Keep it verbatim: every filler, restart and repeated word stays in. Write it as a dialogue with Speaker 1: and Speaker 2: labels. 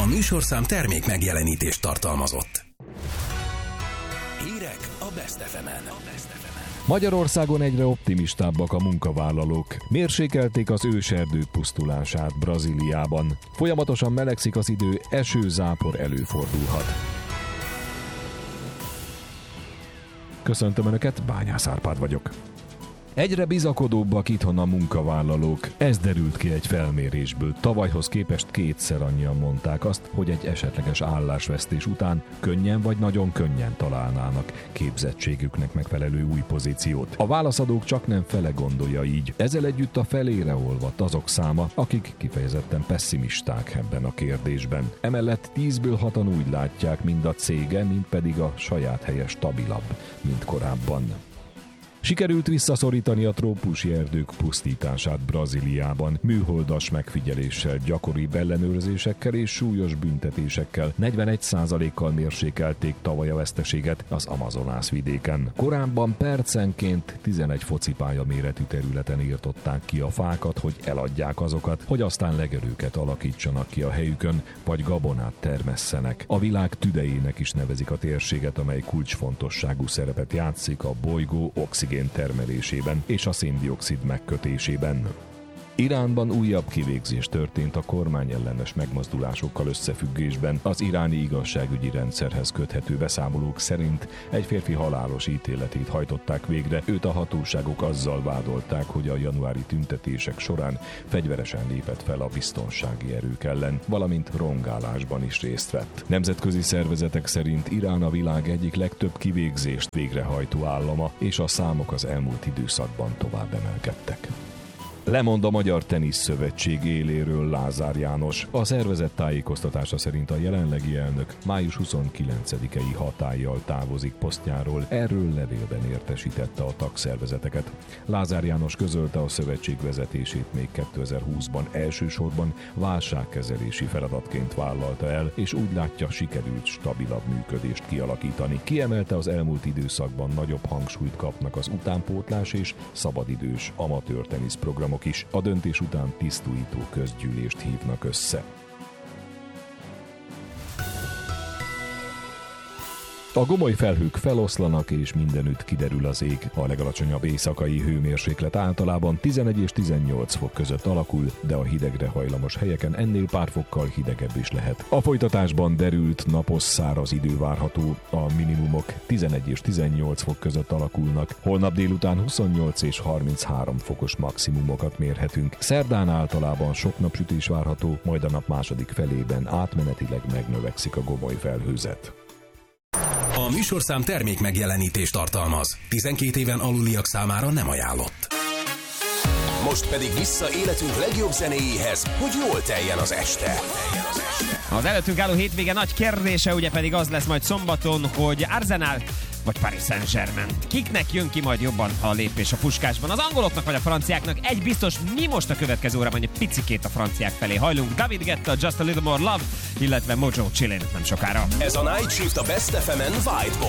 Speaker 1: A műsorszám termék megjelenítést tartalmazott. Hírek a Best ef emen.
Speaker 2: Magyarországon egyre optimistábbak a munkavállalók. Mérsékelték az őserdők pusztulását Brazíliában. Folyamatosan melegszik az idő, eső-zápor előfordulhat. Köszöntöm Önöket, Bányász Árpád vagyok. Egyre bizakodóbbak itthon a munkavállalók. Ez derült ki egy felmérésből. Tavalyhoz képest kétszer annyian mondták azt, hogy egy esetleges állásvesztés után könnyen vagy nagyon könnyen találnának képzettségüknek megfelelő új pozíciót. A válaszadók csak nem fele gondolja így. Ezzel együtt a felére olvadt azok száma, akik kifejezetten pessimisták ebben a kérdésben. Emellett tízből hatan úgy látják, mind a cége, mind pedig a saját helye stabilabb, mint korábban. Sikerült visszaszorítani a trópusi erdők pusztítását Brazíliában, műholdas megfigyeléssel, gyakoribb ellenőrzésekkel és súlyos büntetésekkel. negyvenegy százalékkal mérsékelték tavaly a veszteséget az Amazonas vidéken. Korábban percenként tizenegy focipálya méretű területen írtották ki a fákat, hogy eladják azokat, hogy aztán legelőket alakítsanak ki a helyükön, vagy gabonát termesszenek. A világ tüdejének is nevezik a térséget, amely kulcsfontosságú szerepet játszik a bolygó oxigén termelésében és a szén-dioxid megkötésében. Iránban újabb kivégzés történt a kormányellenes megmozdulásokkal összefüggésben. Az iráni igazságügyi rendszerhez köthető beszámolók szerint egy férfi halálos ítéletét hajtották végre. Őt a hatóságok azzal vádolták, hogy a januári tüntetések során fegyveresen lépett fel a biztonsági erők ellen, valamint rongálásban is részt vett. Nemzetközi szervezetek szerint Irán a világ egyik legtöbb kivégzést végrehajtó állama, és a számok az elmúlt időszakban tovább emelkedtek. Lemond a Magyar Tenisz Szövetség éléről Lázár János. A szervezet tájékoztatása szerint a jelenlegi elnök május huszonkilencedikei hatállyal távozik posztjáról. Erről levélben értesítette a tagszervezeteket. Lázár János közölte, a szövetség vezetését még kétezer-húszban elsősorban válságkezelési feladatként vállalta el, és úgy látja, sikerült stabilabb működést kialakítani. Kiemelte, az elmúlt időszakban nagyobb hangsúlyt kapnak az utánpótlás és szabadidős amatőr teniszprogramok is. A döntés után tisztújító közgyűlést hívnak össze. A gomoly felhők feloszlanak, és mindenütt kiderül az ég. A legalacsonyabb éjszakai hőmérséklet általában tizenegy és tizennyolc fok között alakul, de a hidegre hajlamos helyeken ennél pár fokkal hidegebb is lehet. A folytatásban derült, napos, száraz idő várható, a minimumok tizenegy és tizennyolc fok között alakulnak. Holnap délután huszonnyolc és harminchárom fokos maximumokat mérhetünk. Szerdán általában sok napsütés várható, majd a nap második felében átmenetileg megnövekszik a gomoly felhőzet.
Speaker 1: A műsorszám termék megjelenítést tartalmaz. tizenkét éven aluliak számára nem ajánlott. Most pedig vissza életünk legjobb zenéjéhez, hogy jól teljen az este.
Speaker 3: Az előttünk álló hétvége nagy kérdése ugye pedig az lesz majd szombaton, hogy Arsenal vagy Paris Saint-Germain. Kiknek jön ki majd jobban a lépés a puskásban? Az angoloknak vagy a franciáknak? Egy biztos, mi most a következő órában egy picikét a franciák felé hajlunk. David Guetta, Just a Little More Love, illetve Mojo Chillin nem sokára.
Speaker 1: Ez a Night Shift a Best ef emen White